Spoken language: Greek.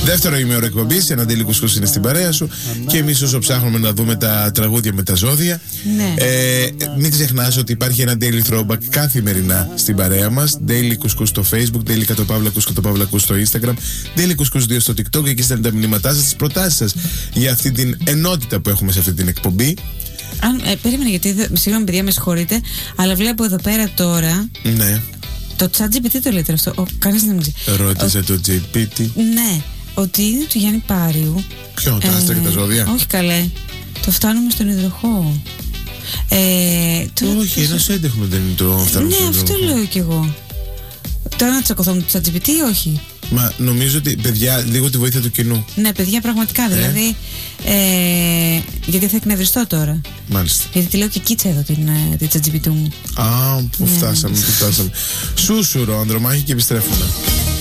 Δεύτερο ημέωρο εκπομπής, ένα Daily Couscous είναι στην παρέα σου. Και εμείς όσο ψάχνουμε να δούμε τα τραγούδια με τα ζώδια, μην ξεχνάς ότι υπάρχει ένα Daily Throwback καθημερινά στην παρέα μας. Daily Couscous στο Facebook, Daily _Couscous στο Instagram, Daily Couscous 2 στο TikTok. Εκεί στέλνετε τα μηνύματά σας, τις προτάσεις σας για αυτή την ενότητα που έχουμε σε αυτή την εκπομπή. Περίμενε, γιατί συγγνώμη παιδιά, με συγχωρείτε, αλλά βλέπω εδώ πέρα τώρα. Ναι. Το ChatGPT το λέτε αυτό. Κανείς δεν μου ξέρει. Ρώτησε το GPT. Ναι, ότι είναι του Γιάννη Πάριου. Ποιο, τα άστρα και τα ζώδια? Όχι καλέ. Το φτάνουμε στον υδροχόο. Όχι, ένας έντεχνο δεν είναι το φτάνουμε στον υδροχόο. Ναι, αυτό λέω κι εγώ. Τώρα να τσακωθώ με το ChatGPT ή όχι? Μα νομίζω ότι, παιδιά, λίγο τη βοήθεια του κοινού. Ναι, παιδιά, πραγματικά. Δηλαδή. Γιατί θα εκνευριστώ τώρα. Μάλιστα. Γιατί τη λέω και κίτσα εδώ την ChatGPT μου. Πού φτάσαμε, πού φτάσαμε. Σούσουρο, Ανδρομάχη, και επιστρέφουμε.